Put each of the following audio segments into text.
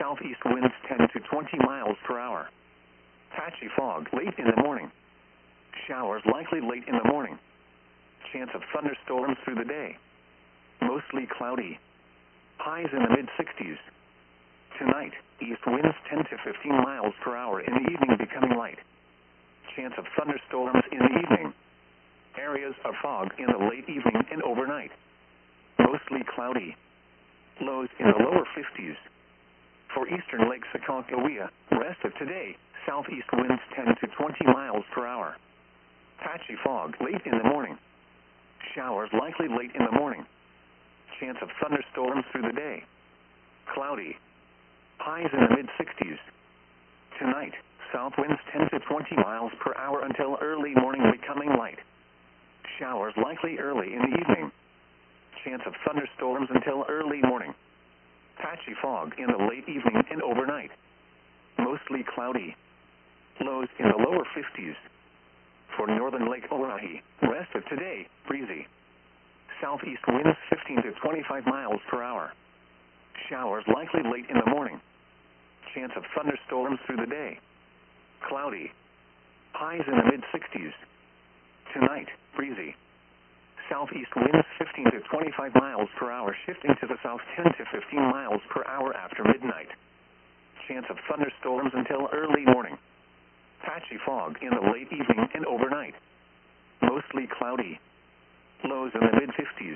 southeast winds 10 to 20 miles per hour. Patchy fog late in the morning. Showers likely late in the morning. Chance of thunderstorms through the day. Mostly cloudy. Highs in the mid-60s. Tonight, east winds 10 to 15 miles per hour in the evening becoming light. Chance of thunderstorms in the evening. Areas of fog in the late evening and overnight. Mostly cloudy. Lows in the lower 50s. For eastern Lake Aconcagua, rest of today, southeast winds 10 to 20 miles per hour. Patchy fog late in the morning. Showers likely late in the morning. Chance of thunderstorms through the day. Cloudy. Highs in the mid-60s. Tonight, south winds 10 to 20 miles per hour until early morning becoming light. Showers likely early in the evening. Chance of thunderstorms until early morning. Patchy fog in the late evening and overnight. Mostly cloudy. Lows in the lower 50s. For northern Lake Oahe, rest of today, breezy. Southeast winds 15 to 25 miles per hour. Showers likely late in the morning. Chance of thunderstorms through the day. Cloudy. Highs in the mid-60s. Tonight, breezy. Southeast winds 15 to 25 miles per hour shifting to the south 10 to 15 miles per hour after midnight. Chance of thunderstorms until early morning. Patchy fog in the late evening and overnight. Mostly cloudy. Lows in the mid-50s.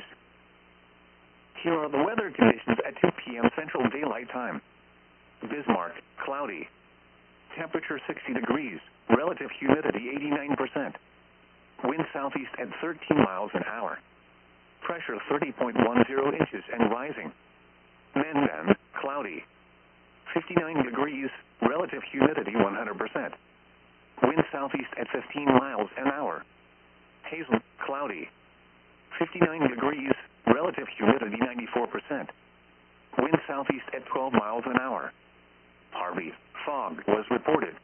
Here are the weather conditions at 2 p.m. Central Daylight Time. Bismarck, cloudy. Temperature 60 degrees. Relative humidity 89%. Wind southeast at 13 miles an hour. Pressure 30.10 inches and rising. Mandan, cloudy. 59 degrees. Relative humidity 100%. Wind southeast at 15 miles an hour. Hazen, cloudy. 59 degrees. Relative humidity 94%. Wind southeast at 12 miles an hour. Harvey, fog was reported.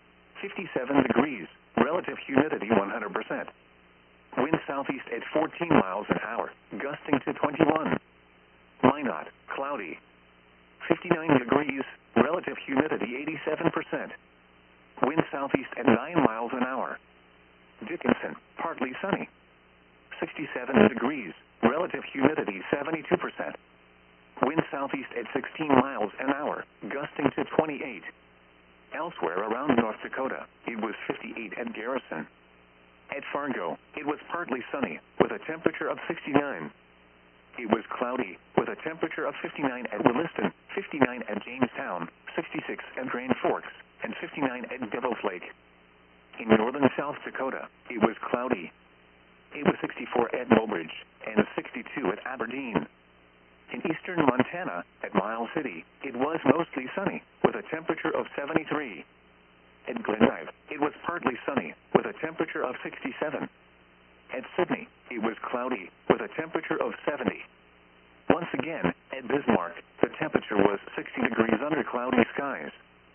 57 degrees. Relative humidity 100%. Wind southeast at 14 miles an hour, gusting to 21. Minot, cloudy. 59 degrees. Relative humidity 87%. Wind southeast at 9 miles an hour. Dickinson, partly sunny. 67 degrees. Relative humidity 72%. Wind southeast at 16 miles an hour, gusting to 28. Elsewhere around North Dakota, it was 58 at Garrison. At Fargo, it was partly sunny, with a temperature of 69. It was cloudy, with a temperature of 59 at Williston, 59 at Jamestown, 66 at Grand Forks, and 59 at Devil's Lake. In northern South Dakota, it was cloudy. It was 64 at Mobridge, and 62 at Aberdeen. In eastern Montana, at Miles City, it was mostly sunny, with a temperature of 73. At Glendive, it was partly sunny, with a temperature of 67. At Sydney, it was cloudy, with a temperature of 70. Once again, at Bismarck, the temperature was 60 degrees under cloudy skies.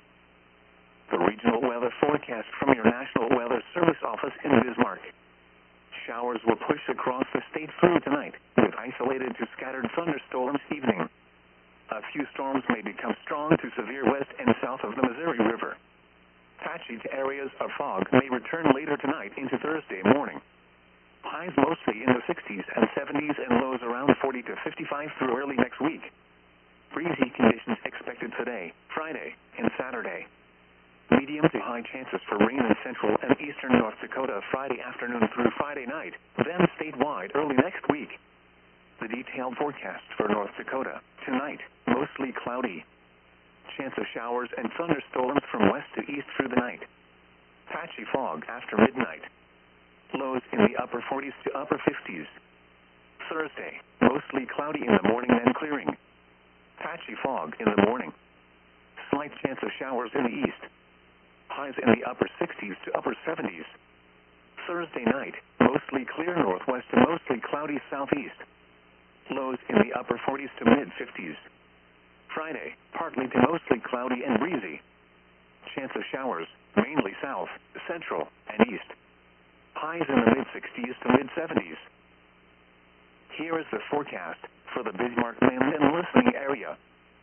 The regional weather forecast from your National Weather Service office in Bismarck. Showers will push across the state through tonight, with isolated to scattered thunderstorms evening. A few storms may become strong to severe west and south of the Missouri River. Patchy to areas of fog may return later tonight into Thursday morning. Highs mostly in the 60s and 70s and lows around 40 to 55 through early next week. Breezy conditions expected today, Friday, and Saturday. Medium to high chances for rain in central and eastern North Dakota Friday afternoon through Friday night, then statewide early next week. The detailed forecast for North Dakota. Tonight, mostly cloudy. Chance of showers and thunderstorms from west to east through the night. Patchy fog after midnight. Lows in the upper 40s to upper 50s. Thursday, mostly cloudy in the morning then clearing. Patchy fog in the morning. Slight chance of showers in the east. Highs in the upper 60s to upper 70s. Thursday night, mostly clear northwest to mostly cloudy southeast. Lows in the upper 40s to mid-50s. Friday, partly to mostly cloudy and breezy. Chance of showers, mainly south, central, and east. Highs in the mid-60s to mid-70s. Here is the forecast for the Bismarck, Mandan listening area.